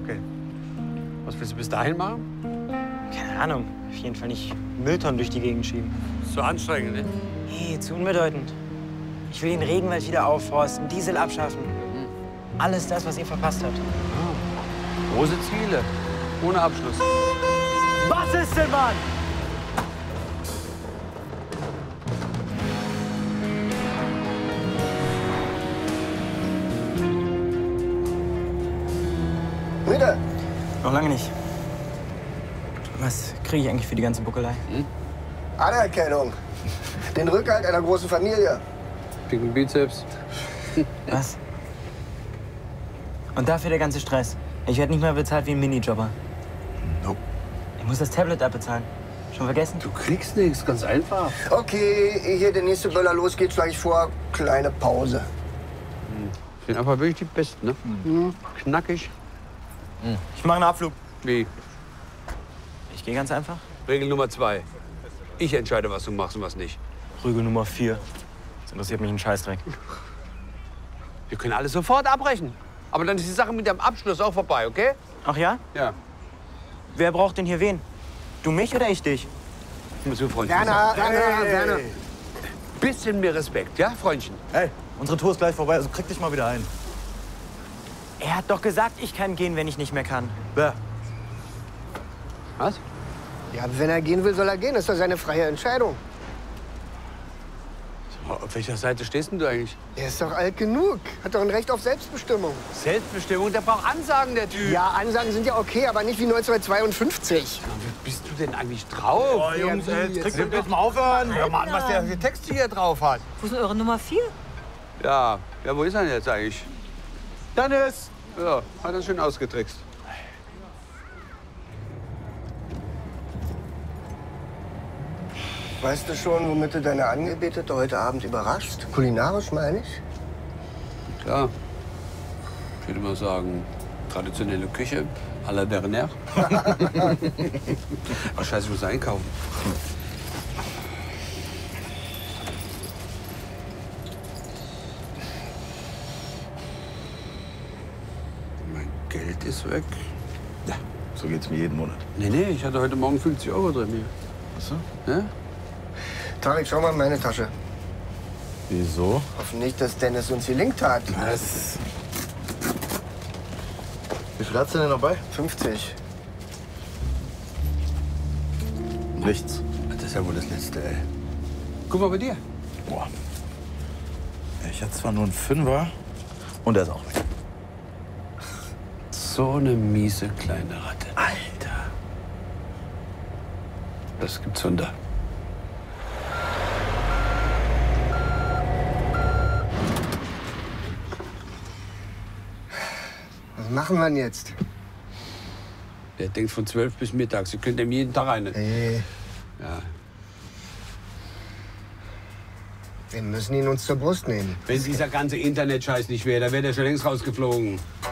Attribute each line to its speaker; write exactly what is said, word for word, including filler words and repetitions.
Speaker 1: Okay. Was willst du bis dahin machen?
Speaker 2: Keine Ahnung. Auf jeden Fall nicht Mülltonnen durch die Gegend schieben.
Speaker 1: Ist zu anstrengend, ne?
Speaker 2: Nee, zu unbedeutend. Ich will den Regenwald wieder aufforsten, Diesel abschaffen. Alles das, was ihr verpasst habt.
Speaker 1: Ah. Große Ziele. Ohne Abschluss.
Speaker 2: Was ist denn, Mann?
Speaker 3: Müde?
Speaker 2: Noch lange nicht. Was kriege ich eigentlich für die ganze Buckelei?
Speaker 1: Hm?
Speaker 3: Anerkennung. Den Rückhalt einer großen Familie.
Speaker 1: Dicken Bizeps.
Speaker 2: Was? Und dafür der ganze Stress. Ich werde nicht mehr bezahlt wie ein Minijobber.
Speaker 4: Nope.
Speaker 2: Ich muss das Tablet abbezahlen. Schon vergessen?
Speaker 1: Du kriegst nichts, ganz einfach.
Speaker 3: Okay, ehe der nächste Böller losgeht, schlage ich vor, kleine Pause.
Speaker 1: Sind einfach wirklich die Besten, ne? Mhm. Knackig.
Speaker 2: Ich mache einen Abflug.
Speaker 1: Wie?
Speaker 2: Ich gehe ganz einfach.
Speaker 1: Regel Nummer zwei. Ich entscheide, was du machst und was nicht.
Speaker 2: Regel Nummer vier. Das interessiert mich ein Scheißdreck.
Speaker 1: Wir können alles sofort abbrechen. Aber dann ist die Sache mit dem Abschluss auch vorbei, okay?
Speaker 2: Ach ja?
Speaker 1: Ja.
Speaker 2: Wer braucht denn hier wen? Du mich oder ich dich?
Speaker 1: Muss mir Freundchen
Speaker 3: Werner,
Speaker 1: sagen.
Speaker 3: Werner, Werner.
Speaker 1: Bisschen mehr Respekt, ja, Freundchen?
Speaker 4: Hey, unsere Tour ist gleich vorbei, also krieg dich mal wieder ein.
Speaker 2: Er hat doch gesagt, ich kann gehen, wenn ich nicht mehr kann.
Speaker 4: Wer?
Speaker 1: Was?
Speaker 3: Ja, wenn er gehen will, soll er gehen. Das ist doch seine freie Entscheidung.
Speaker 1: Auf welcher Seite stehst denn du eigentlich?
Speaker 3: Er ist doch alt genug. Hat doch ein Recht auf Selbstbestimmung.
Speaker 1: Selbstbestimmung, der braucht Ansagen, der Typ.
Speaker 3: Ja, Ansagen sind ja okay, aber nicht wie neunzehnhundertzweiundfünfzig.
Speaker 1: Na, wie bist du denn eigentlich drauf?
Speaker 4: Oh, Jungs, ey, jetzt kriegt ihr jetzt mal aufhören. Hör mal an, was der für Texte hier drauf hat.
Speaker 5: Wo ist denn eure Nummer vier?
Speaker 1: Ja, ja, wo ist er denn jetzt eigentlich?
Speaker 4: Dennis!
Speaker 1: Ja, hat er schön ausgetrickst.
Speaker 3: Weißt du schon, womit du deine Angebetete heute Abend überraschst? Kulinarisch, meine ich?
Speaker 1: Klar. Ich würde mal sagen, traditionelle Küche à la Berner. Ach, scheiße, ich muss einkaufen. Mein Geld ist weg.
Speaker 4: Ja, so geht's mir jeden Monat.
Speaker 1: Nee, nee, ich hatte heute Morgen fünfzig Euro drin hier.
Speaker 4: Ach so?
Speaker 1: Ja?
Speaker 3: Tarek, schau mal in meine Tasche.
Speaker 4: Wieso?
Speaker 3: Hoffen nicht, dass Dennis uns hier linkt hat.
Speaker 4: Was? Wie viel hat's denn noch bei?
Speaker 3: fünfzig.
Speaker 4: Nichts.
Speaker 1: Das ist ja wohl das Letzte, ey. Guck mal bei dir.
Speaker 4: Boah. Ich hatte zwar nur einen Fünfer und der ist auch weg.
Speaker 1: So eine miese kleine Ratte.
Speaker 4: Alter.
Speaker 1: Das gibt's Wunder.
Speaker 3: Was machen wir denn jetzt?
Speaker 1: Der denkt von zwölf bis mittags. Sie können dem jeden Tag rein.
Speaker 3: Hey,
Speaker 1: Ja.
Speaker 3: wir müssen ihn uns zur Brust nehmen.
Speaker 1: Wenn dieser ganze Internet-Scheiß nicht wäre, dann wäre der schon längst rausgeflogen.